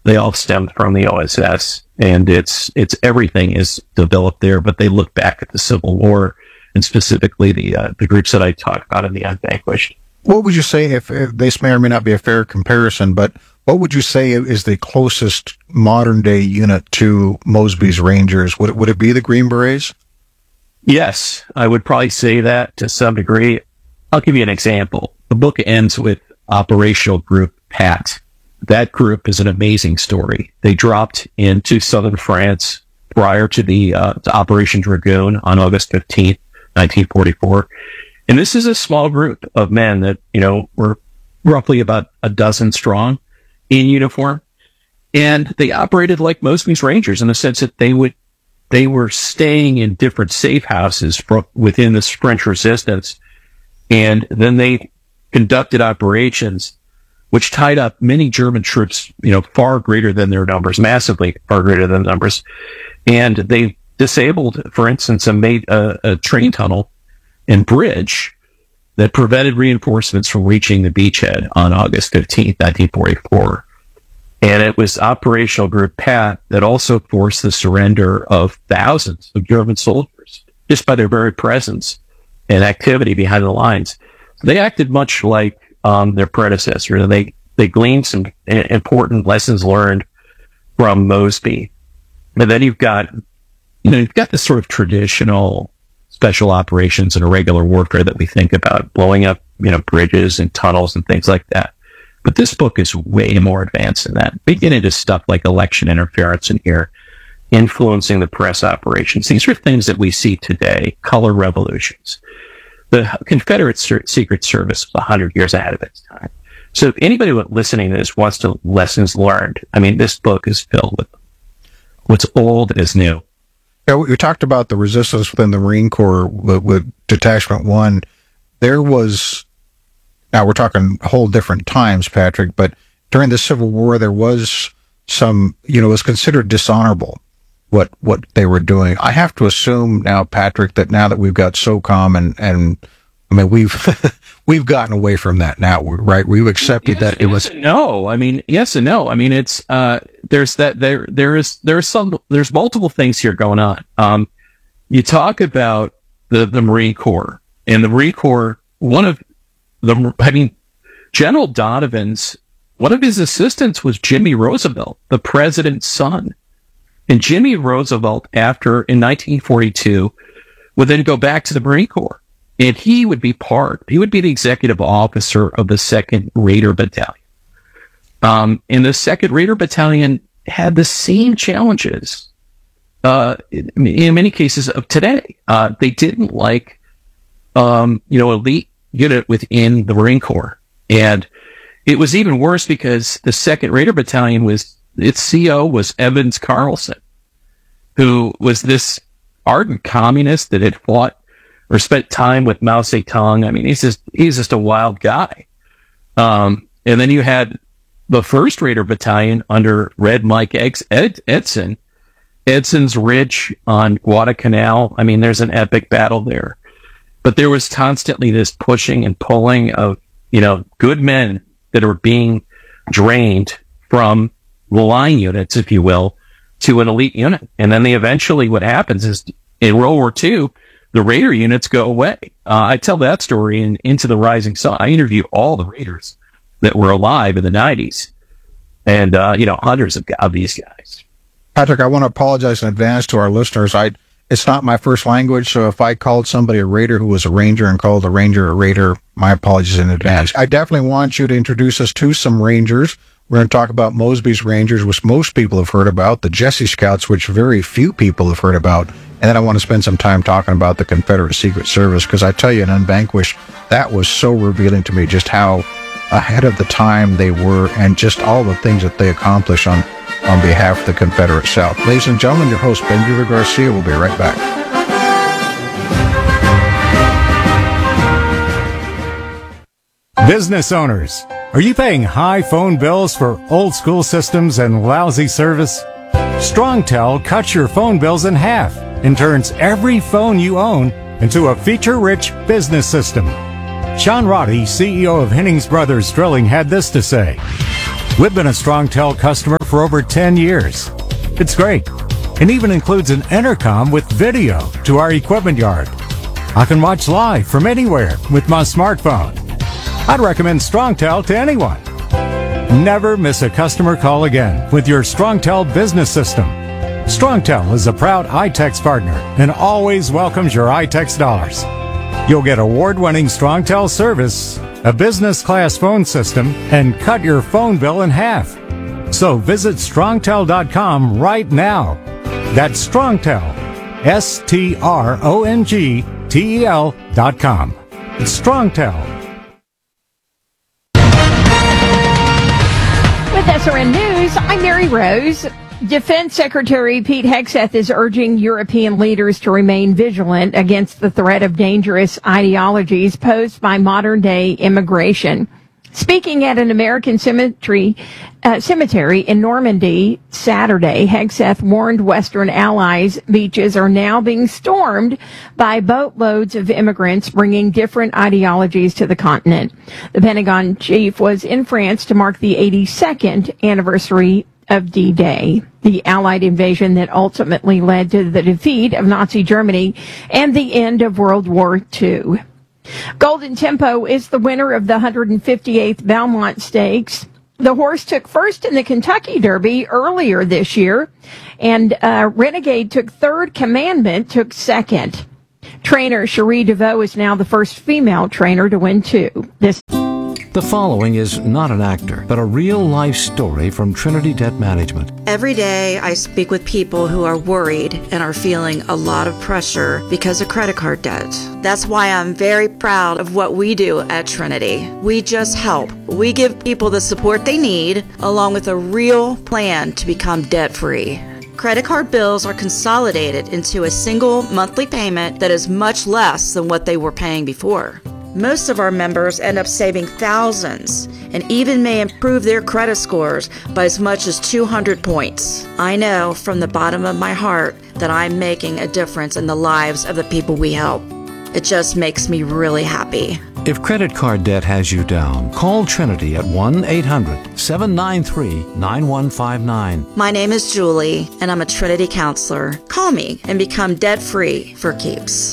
they all stemmed from the OSS, and it's everything is developed there. But they look back at the Civil War, and specifically the groups that I talked about in the Unvanquished. What would you say, if this may or may not be a fair comparison, but what would you say is the closest modern day unit to Mosby's Rangers? Would it be the Green Berets? Yes, I would probably say that to some degree. I'll give you an example. The book ends with Operational Group Pat. That group is an amazing story. They dropped into southern France prior to to Operation Dragoon on August 15th, 1944. And this is a small group of men that, were roughly about a dozen strong in uniform. And they operated like Mosby's Rangers in the sense that they were staying in different safe houses within the French resistance. And then they conducted operations which tied up many German troops, far greater than their numbers, massively far greater than the numbers. And they disabled, for instance, and made a train tunnel and bridge that prevented reinforcements from reaching the beachhead on August 15th, 1944. And it was Operational Group Pat that also forced the surrender of thousands of German soldiers just by their very presence and activity behind the lines. They acted much like their predecessor. They gleaned some important lessons learned from Mosby. And then you've got this sort of traditional special operations and irregular warfare that we think about, blowing up, bridges and tunnels and things like that. But this book is way more advanced than that. We get into stuff like election interference in here, influencing the press operations. These are things that we see today, color revolutions. The Confederate Secret Service was 100 years ahead of its time. So if anybody listening to this wants to lessons learned, this book is filled with what's old is new. Yeah, we talked about the resistance within the Marine Corps with Detachment 1. There was, now we're talking whole different times, Patrick, but during the Civil War, there was some, it was considered dishonorable what they were doing. I have to assume now, Patrick, that now that we've got SOCOM and we've gotten away from that now, right? We've accepted yes, that it was no. Yes and no. It's there's multiple things here going on. You talk about the Marine Corps, and the Marine Corps, General Donovan's, one of his assistants was Jimmy Roosevelt, the president's son. And Jimmy Roosevelt, in 1942, would then go back to the Marine Corps. And he would be the executive officer of the 2nd Raider Battalion. And the 2nd Raider Battalion had the same challenges, in many cases of today. They didn't like, elite unit within the Marine Corps. And it was even worse because the 2nd Raider Battalion its CO was Evans Carlson, who was this ardent communist that had fought or spent time with Mao Zedong. He's just a wild guy. And then you had the 1st Raider Battalion under Red Mike Edson. Edson's Ridge on Guadalcanal. There's an epic battle there. But there was constantly this pushing and pulling of, good men that are being drained from the line units, if you will, to an elite unit. And then eventually what happens is in World War II, the Raider units go away. I tell that story in Into the Rising Sun. I interview all the Raiders that were alive in the 90s. And, hundreds of these guys. Patrick, I want to apologize in advance to our listeners. It's not my first language, so if I called somebody a Raider who was a Ranger and called a Ranger a Raider, my apologies in advance. I definitely want you to introduce us to some Rangers. We're going to talk about Mosby's Rangers, which most people have heard about, the Jesse Scouts, which very few people have heard about, and then I want to spend some time talking about the Confederate Secret Service, because I tell you, in Unvanquished, that was so revealing to me, just how ahead of the time they were and just all the things that they accomplished on behalf of the Confederate South. Ladies and gentlemen, your host, Benjuva Garcia, will be right back. Business owners, are you paying high phone bills for old school systems and lousy service? StrongTel cuts your phone bills in half and turns every phone you own into a feature-rich business system. Sean Roddy, CEO of Hennings Brothers Drilling, had this to say. We've been a StrongTel customer for over 10 years. It's great, and even includes an intercom with video to our equipment yard. I can watch live from anywhere with my smartphone. I'd recommend StrongTel to anyone. Never miss a customer call again with your StrongTel business system. StrongTel is a proud iTex partner and always welcomes your iTex dollars. You'll get award-winning StrongTel service, a business-class phone system, and cut your phone bill in half. So visit StrongTel.com right now. That's StrongTel, StrongTel.com. It's StrongTel. With SRN News, I'm Mary Rose. Defense Secretary Pete Hegseth is urging European leaders to remain vigilant against the threat of dangerous ideologies posed by modern-day immigration. Speaking at an American cemetery in Normandy Saturday, Hegseth warned Western allies beaches are now being stormed by boatloads of immigrants bringing different ideologies to the continent. The Pentagon chief was in France to mark the 82nd anniversary of D-Day, the Allied invasion that ultimately led to the defeat of Nazi Germany and the end of World War II. Golden Tempo is the winner of the 158th Belmont Stakes. The horse took first in the Kentucky Derby earlier this year, and Renegade took third, Commandment took second. Trainer Cherie DeVoe is now the first female trainer to win two. The following is not an actor, but a real-life story from Trinity Debt Management. Every day I speak with people who are worried and are feeling a lot of pressure because of credit card debt. That's why I'm very proud of what we do at Trinity. We just help. We give people the support they need, along with a real plan to become debt-free. Credit card bills are consolidated into a single monthly payment that is much less than what they were paying before. Most of our members end up saving thousands and even may improve their credit scores by as much as 200 points. I know from the bottom of my heart that I'm making a difference in the lives of the people we help. It just makes me really happy. If credit card debt has you down, call Trinity at 1-800-793-9159. My name is Julie, and I'm a Trinity counselor. Call me and become debt-free for keeps.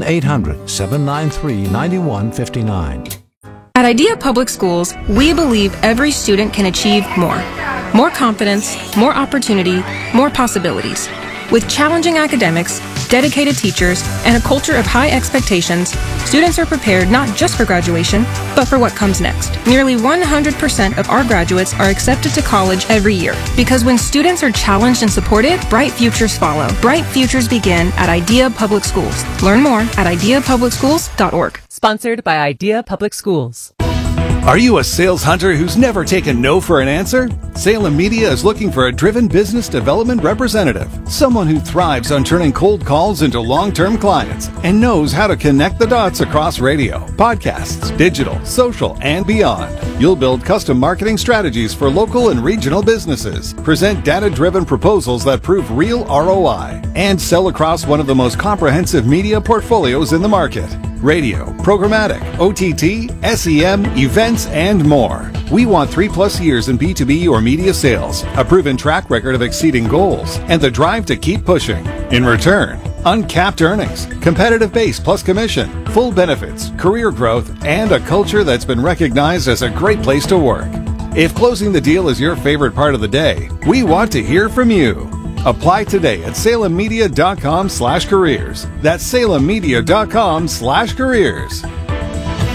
1-800-793-9159. At Idea Public Schools, we believe every student can achieve more. More confidence, more opportunity, more possibilities. With challenging academics, dedicated teachers, and a culture of high expectations, students are prepared not just for graduation, but for what comes next. Nearly 100% of our graduates are accepted to college every year. Because when students are challenged and supported, bright futures follow. Bright futures begin at Idea Public Schools. Learn more at ideapublicschools.org. Sponsored by Idea Public Schools. Are you a sales hunter who's never taken no for an answer? Salem Media is looking for a driven business development representative, someone who thrives on turning cold calls into long-term clients and knows how to connect the dots across radio, podcasts, digital, social, and beyond. You'll build custom marketing strategies for local and regional businesses, present data-driven proposals that prove real ROI, and sell across one of the most comprehensive media portfolios in the market. Radio, programmatic, OTT, SEM, events, and more. We want 3+ years in B2B or media sales, a proven track record of exceeding goals, and the drive to keep pushing. In return, uncapped earnings, competitive base plus commission, full benefits, career growth, and a culture that's been recognized as a great place to work. If closing the deal is your favorite part of the day, we want to hear from you. Apply today at salemmedia.com/careers. That's salemmedia.com/careers.